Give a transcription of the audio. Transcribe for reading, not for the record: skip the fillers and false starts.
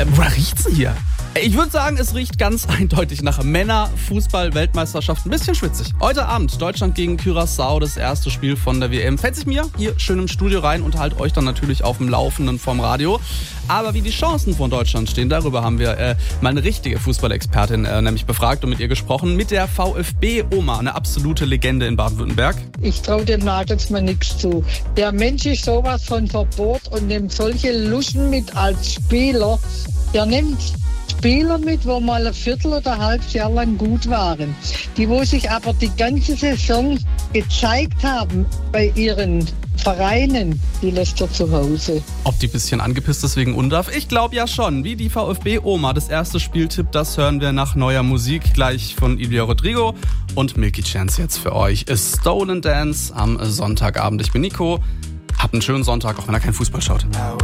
Woher riecht's denn hier? Ich würde sagen, es riecht ganz eindeutig nach Männer-Fußball-Weltmeisterschaft. Ein bisschen schwitzig. Heute Abend Deutschland gegen Curaçao, das erste Spiel von der WM. Fällt sich mir hier schön im Studio rein und halt euch dann natürlich auf dem Laufenden vom Radio. Aber wie die Chancen von Deutschland stehen, darüber haben wir mal eine richtige Fußballexpertin nämlich befragt und mit ihr gesprochen. Mit der VfB-Oma, eine absolute Legende in Baden-Württemberg. Ich traue dem Nagelsmann nichts zu. Der Mensch ist sowas von Verbot und nimmt solche Luschen mit als Spieler. Der nimmt Spieler mit, wo mal ein Viertel oder ein halbes Jahr lang gut waren. Die, wo sich aber die ganze Saison gezeigt haben bei ihren Vereinen, die lässt er zu Hause. Ob die ein bisschen angepisst ist wegen Undarf? Ich glaube ja schon. Wie die VfB-Oma das erste Spiel tippt, das hören wir nach neuer Musik gleich von Olivia Rodrigo und Milky Chance jetzt für euch. A Stolen Dance am Sonntagabend. Ich bin Nico. Habt einen schönen Sonntag, auch wenn ihr keinen Fußball schaut.